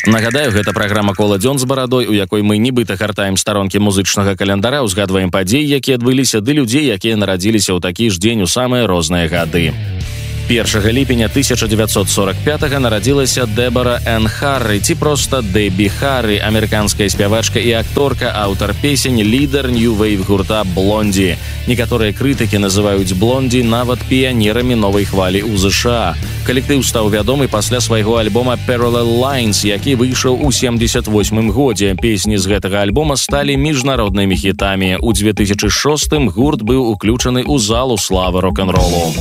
Нагадаю, гэта праграма «Кола дзён з барадой», у якой мы нібыта гартаем старонкі музычнага календара, узгадваем падзеі, якія адбыліся, ды людзей, якія нарадзіліся ў такі ж дзень у самыя розныя гады. 1 ліпеня 1945-го нарадзілася Дэбара Энн Харры, ці проста Дэбі Харры, амерыканская спявачка і акторка, аўтар песень, лідар нью-вейв гурта «Блонді». Некаторыя крытыкі называюць «Блонді» нават піянерамі новай хвалі ў ЗША. Калектыў стаў вядомы пасля свайго альбома «Parallel Lines», які выйшаў у 78-м годзе. Песні з гэтага альбома сталі міжнароднымі хітамі. У 2006-м гурт быў уключаны ў залу славы рок-н-ролу.